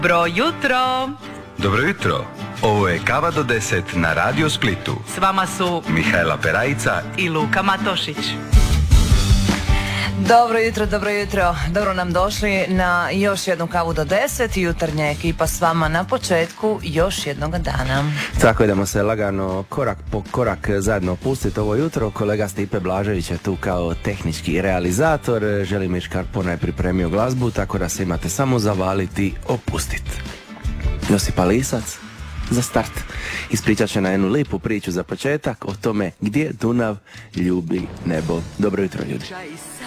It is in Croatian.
Dobro jutro! Dobro jutro, ovo je Kava do 10 na Radio Splitu. S vama su Mihajla Perajica i Luka Matošić. Dobro jutro, dobro jutro. Dobro nam došli na još jednu Kavu do 10. Jutarnja ekipa s vama na početku još jednog dana. Tako idemo se lagano korak po korak zajedno opustiti ovo jutro. Kolega Stipe Blažević je tu kao tehnički realizator. Želimir Škarpona je pripremio glazbu, tako da se imate samo zavaliti i opustiti. Josipa Lisac za start ispričat će na jednu lipu priču za početak o tome gdje Dunav ljubi nebo. Dobro jutro, ljudi.